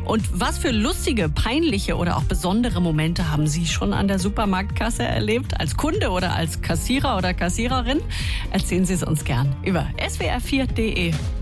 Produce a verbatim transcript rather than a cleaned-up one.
Und was für lustige, peinliche oder auch besondere Momente haben Sie schon an der Supermarktkasse erlebt? Als Kunde oder als Kassierer oder Kassiererin? Erzählen Sie es uns gern über S W R vier punkt de.